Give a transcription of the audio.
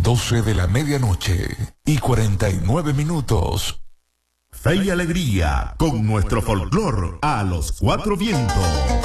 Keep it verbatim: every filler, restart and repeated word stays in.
doce de la medianoche y cuarenta y nueve minutos. Fe y alegría con nuestro folclor a los cuatro vientos.